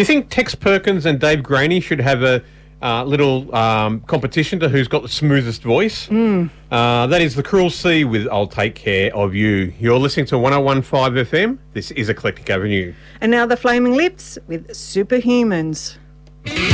Do you think Tex Perkins and Dave Graney should have a little competition to who's got the smoothest voice? That is The Cruel Sea with I'll Take Care of You. You're listening to 101.5 FM. This is Eclectic Avenue. And now the Flaming Lips with Superhumans.